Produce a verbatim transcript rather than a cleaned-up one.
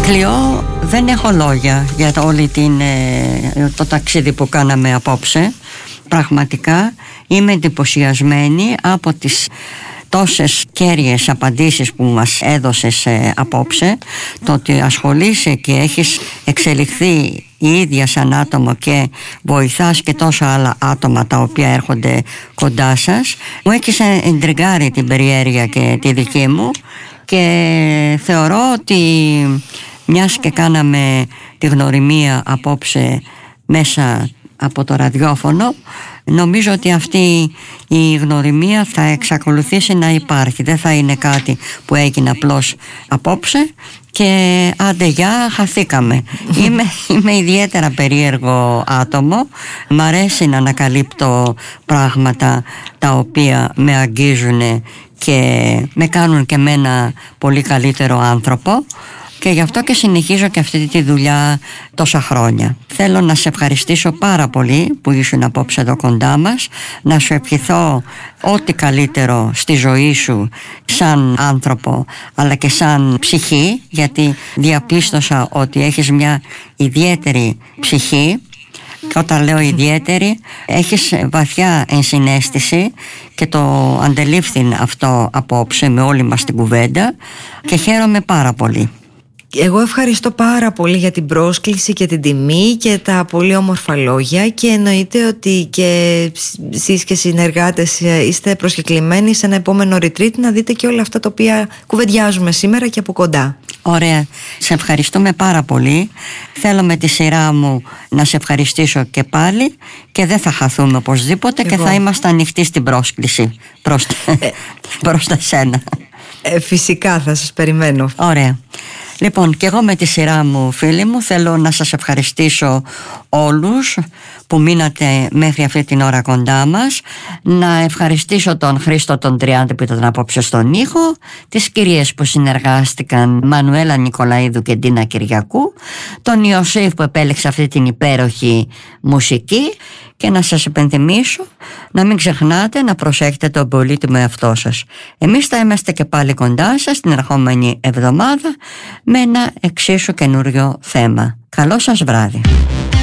Κλειό, δεν έχω λόγια για το, όλη την, το ταξίδι που κάναμε απόψε. Πραγματικά είμαι εντυπωσιασμένη από τις τόσες κέρυες απαντήσεις που μας έδωσες ε, απόψε. Το ότι ασχολείσαι και έχεις εξελιχθεί η ίδια σαν άτομο και βοηθάς και τόσα άλλα άτομα τα οποία έρχονται κοντά σας, μου έχεις εντριγκάρει την περιέργεια και τη δική μου, και θεωρώ ότι μιας και κάναμε τη γνωριμία απόψε μέσα από το ραδιόφωνο, νομίζω ότι αυτή η γνωριμία θα εξακολουθήσει να υπάρχει. Δεν θα είναι κάτι που έγινε απλώς απόψε και άντε γεια, χαθήκαμε. είμαι, είμαι ιδιαίτερα περίεργο άτομο. Μ' αρέσει να ανακαλύπτω πράγματα τα οποία με αγγίζουν και με κάνουν και εμένα πολύ καλύτερο άνθρωπο, και γι' αυτό και συνεχίζω και αυτή τη δουλειά τόσα χρόνια. Θέλω να σε ευχαριστήσω πάρα πολύ που ήσουν απόψε εδώ κοντά μας, να σου ευχηθώ ό,τι καλύτερο στη ζωή σου σαν άνθρωπο αλλά και σαν ψυχή, γιατί διαπίστωσα ότι έχεις μια ιδιαίτερη ψυχή. Και όταν λέω ιδιαίτερη, έχεις βαθιά ενσυναίσθηση και το αντελήφθην αυτό απόψε με όλη μας την κουβέντα, και χαίρομαι πάρα πολύ. Εγώ ευχαριστώ πάρα πολύ για την πρόσκληση και την τιμή και τα πολύ όμορφα λόγια, και εννοείται ότι και εσείς και συνεργάτες είστε προσκεκλημένοι σε ένα επόμενο retreat να δείτε και όλα αυτά τα οποία κουβεντιάζουμε σήμερα και από κοντά. Ωραία, σε ευχαριστούμε πάρα πολύ. Θέλω με τη σειρά μου να σε ευχαριστήσω και πάλι, και δεν θα χαθούμε οπωσδήποτε. Εγώ. Και θα είμαστε ανοιχτοί στην πρόσκληση προς, ε, προς τα σένα. Ε, φυσικά θα σας περιμένω. Ωραία. Λοιπόν, και εγώ με τη σειρά μου, φίλοι μου, θέλω να σας ευχαριστήσω όλους που μείνατε μέχρι αυτή την ώρα κοντά μας. Να ευχαριστήσω τον Χρήστο τον Τριάντη που ήταν απόψε στον ήχο, τις κυρίες που συνεργάστηκαν, Μανουέλα Νικολαίδου και Ντίνα Κυριακού, τον Ιωσήφ που επέλεξε αυτή την υπέροχη μουσική, και να σας υπενθυμίσω να μην ξεχνάτε να προσέχετε τον πολύτιμο εαυτό σας. Εμείς θα είμαστε και πάλι κοντά σας την ερχόμενη εβδομάδα με ένα εξίσου καινούριο θέμα. Καλό σας βράδυ.